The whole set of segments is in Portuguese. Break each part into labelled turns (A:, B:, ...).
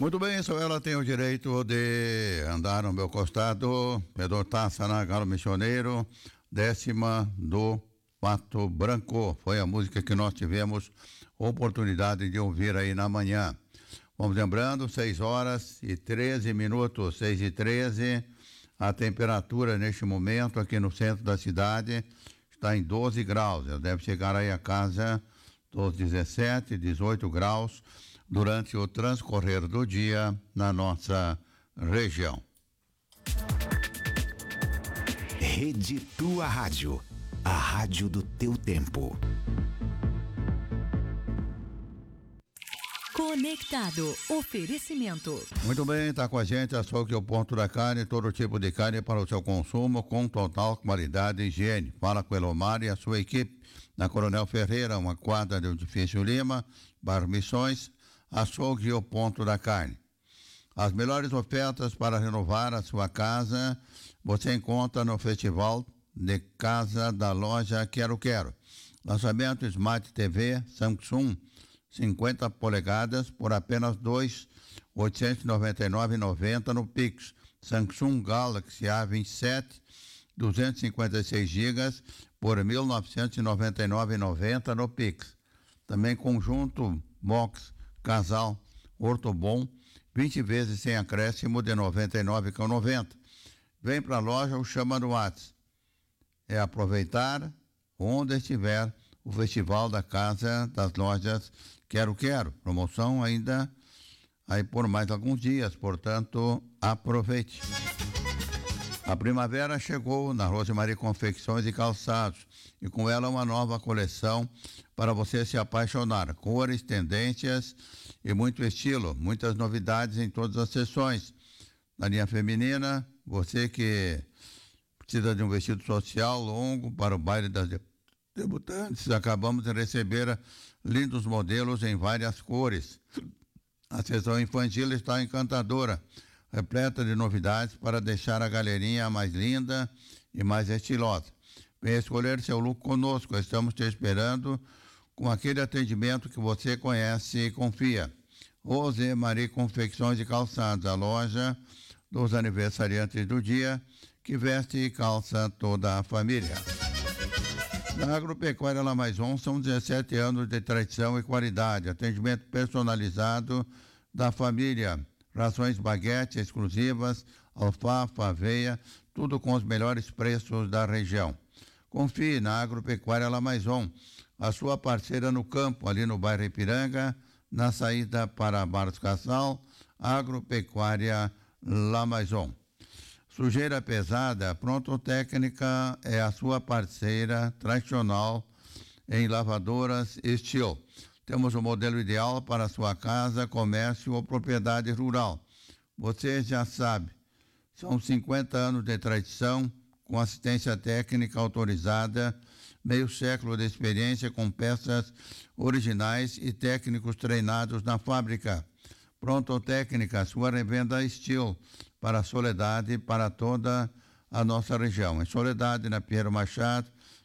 A: Muito bem, só ela tem o direito de andar no meu costado. Pedro Taça na Galo Missioneiro, 10ª do Pato Branco. Foi a música que nós tivemos oportunidade de ouvir aí na manhã. Vamos lembrando, 6h13, 6h13. A temperatura neste momento aqui no centro da cidade está em 12 graus. Deve chegar aí a casa dos 17, 18 graus durante o transcorrer do dia na nossa região.
B: Rede Tua Rádio, a rádio do teu tempo.
C: Conectado, oferecimento.
A: Muito bem, está com a gente Açougue o Ponto da Carne, todo tipo de carne para o seu consumo com total qualidade e higiene. Fala com Elomar e a sua equipe. Na Coronel Ferreira, uma quadra do Edifício Lima, Bar Missões, Açougue o Ponto da Carne. As melhores ofertas para renovar a sua casa você encontra no Festival de Casa da Loja Quero Quero. Lançamento Smart TV Samsung 50 polegadas por apenas R$ 2.899,90 no Pix. Samsung Galaxy A27 256 GB por R$ 1.999,90 no Pix. Também conjunto box casal Ortobon 20 vezes sem acréscimo de R$ 99,90. Vem para a loja ou chama no WhatsApp. É aproveitar onde estiver o Festival da Casa das Lojas Quero Quero. Promoção ainda aí por mais alguns dias, portanto, aproveite. A primavera chegou na Rosemarie Confecções e Calçados e com ela uma nova coleção para você se apaixonar. Cores, tendências e muito estilo, muitas novidades em todas as seções. Na linha feminina, você que precisa de um vestido social longo para o baile das debutantes, acabamos de receber lindos modelos em várias cores. A seção infantil está encantadora, repleta de novidades para deixar a galerinha mais linda e mais estilosa. Venha escolher seu look conosco, estamos te esperando com aquele atendimento que você conhece e confia. Rosemarie Confecções e Calçados, a loja dos aniversariantes do dia, que veste e calça toda a família. Na Agropecuária Lamaison são 17 anos de tradição e qualidade, atendimento personalizado da família, rações baguete exclusivas, alfafa, aveia, tudo com os melhores preços da região. Confie na Agropecuária Lamaison, a sua parceira no campo, ali no bairro Ipiranga, na saída para Barros Casal, Agropecuária Lamaison. Sujeira pesada, Pronto Técnica é a sua parceira tradicional em lavadoras Steel. Temos o modelo ideal para sua casa, comércio ou propriedade rural. Você já sabe, são 50 anos de tradição com assistência técnica autorizada, meio século de experiência com peças originais e técnicos treinados na fábrica. Pronto Técnica, sua revenda Steel para a Soledade, para toda a nossa região. Em Soledade, na Pinheiro Machado,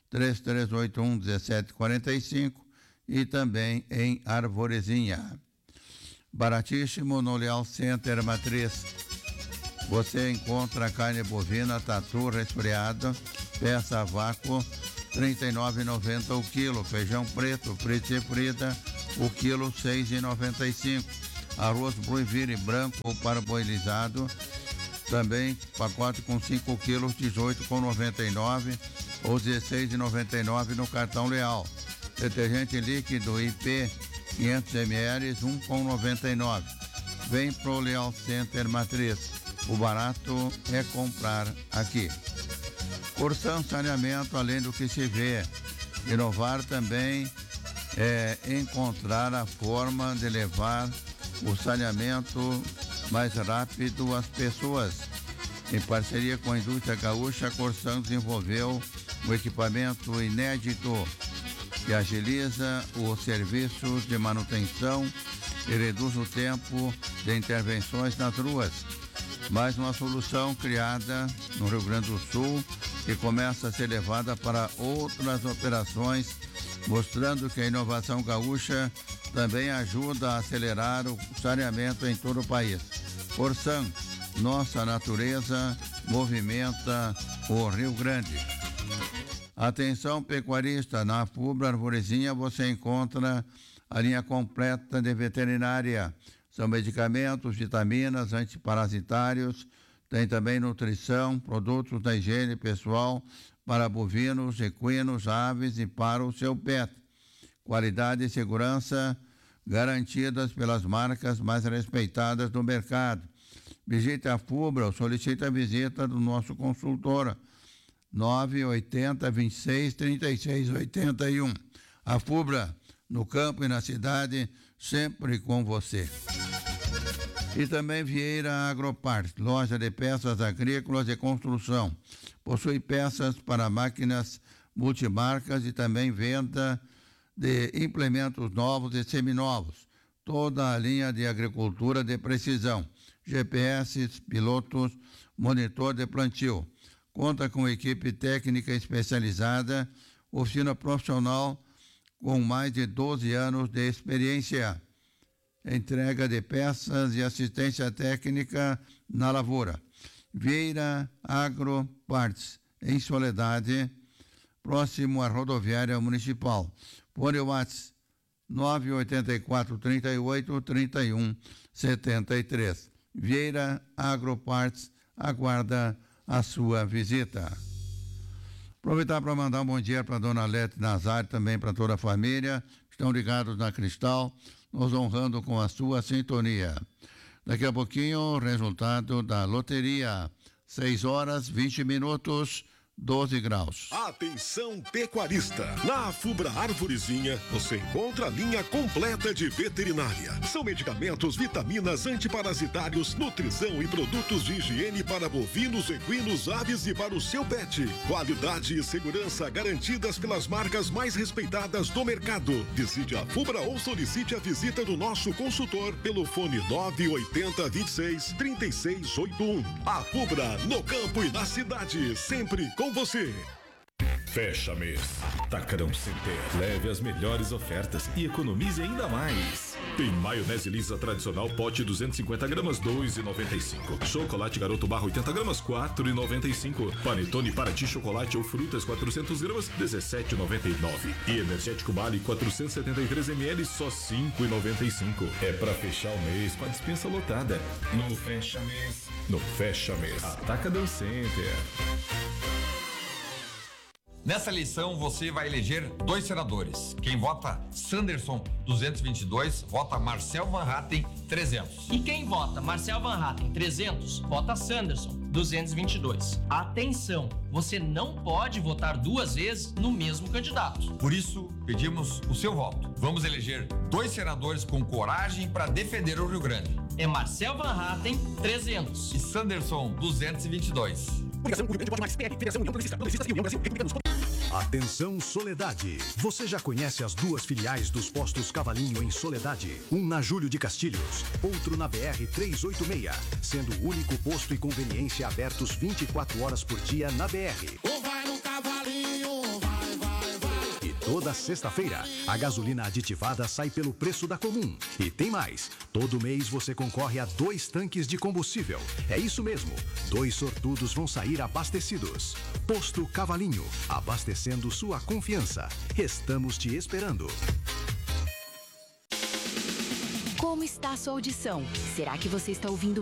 A: 3381-1745 e também em Arvorezinha. Baratíssimo no Leal Center Matriz. Você encontra carne bovina, tatu resfriada, peça a vácuo, R$ 39,90 o quilo. Feijão preto, frito e frita, o quilo R$ 6,95. Arroz Blueville branco ou parboilizado, também pacote com 5 quilos, R$ 18,99 ou R$ 16,99 no cartão Leal. Detergente líquido IP 500 ml, R$ 1,99. Vem pro Leal Center Matriz. O barato é comprar aqui. Corsan Saneamento, além do que se vê. Inovar também é encontrar a forma de levar o saneamento mais rápido às pessoas. Em parceria com a indústria gaúcha, a Corsan desenvolveu um equipamento inédito que agiliza os serviços de manutenção e reduz o tempo de intervenções nas ruas. Mais uma solução criada no Rio Grande do Sul que começa a ser levada para outras operações, mostrando que a inovação gaúcha também ajuda a acelerar o saneamento em todo o país. Orsan, nossa natureza movimenta o Rio Grande. Atenção pecuarista, na Fubra Arvorezinha você encontra a linha completa de veterinária. São medicamentos, vitaminas, antiparasitários, tem também nutrição, produtos da higiene pessoal para bovinos, equinos, aves e para o seu pet. Qualidade e segurança garantidas pelas marcas mais respeitadas do mercado. Visite a Fubra ou solicite a visita do nosso consultor 980 26 36 81. A Fubra, no campo e na cidade, sempre com você. E também Vieira Agroparts, loja de peças agrícolas e construção. Possui peças para máquinas multimarcas e também venda de implementos novos e seminovos. Toda a linha de agricultura de precisão. GPS, pilotos, monitor de plantio. Conta com equipe técnica especializada, oficina profissional com mais de 12 anos de experiência. Entrega de peças e assistência técnica na lavoura. Vieira Agroparts, em Soledade, próximo à rodoviária municipal. Fone WhatsApp 984 38 31 73. Vieira Agroparts aguarda a sua visita. Aproveitar para mandar um bom dia para a dona Lete Nazário, também para toda a família. Estão ligados na Cristal, nos honrando com a sua sintonia. Daqui a pouquinho, o resultado da loteria. 6 horas, 20 minutos, 12 graus.
D: Atenção pecuarista! Na Fubra Arvorezinha você encontra a linha completa de veterinária. São medicamentos, vitaminas, antiparasitários, nutrição e produtos de higiene para bovinos, equinos, aves e para o seu pet. Qualidade e segurança garantidas pelas marcas mais respeitadas do mercado. Visite a Fubra ou solicite a visita do nosso consultor pelo fone 980 26 36 81. A Fubra, no campo e na cidade, sempre com você.
E: Fecha mês. Atacadão Center. Leve as melhores ofertas e economize ainda mais. Tem maionese lisa tradicional pote 250 gramas 2,95. Chocolate Garoto Barra 80 gramas 4,95. Panetone Paraty chocolate ou frutas 400 gramas 17,99. E energético Bali 473 ml só 5,95. É pra fechar o mês com a dispensa lotada. No fecha mês. No fecha mês. Atacadão Center.
F: Nessa eleição, você vai eleger 2 senadores. Quem vota Sanderson, 222, vota Marcel Van Hatten, 300.
G: E quem vota Marcel Van Hatten, 300, vota Sanderson, 222. Atenção, você não pode votar 2 vezes no mesmo candidato.
F: Por isso, pedimos o seu voto. Vamos eleger 2 senadores com coragem para defender o Rio Grande.
G: É Marcel Van Hatten, 300.
F: E Sanderson, 222.
H: Atenção Soledade, você já conhece as 2 filiais dos postos Cavalinho em Soledade? Um na Júlio de Castilhos, outro na BR 386, sendo o único posto e conveniência abertos 24 horas por dia na BR.
I: Vai no Cavalinho, vai, vai, vai.
H: E toda sexta-feira, a gasolina aditivada sai pelo preço da comum. E tem mais, todo mês você concorre a 2 tanques de combustível. É isso mesmo, 2 sortudos vão sair abastecidos. Posto Cavalinho, abastecendo sua confiança. Estamos te esperando.
C: Como está a sua audição? Será que você está ouvindo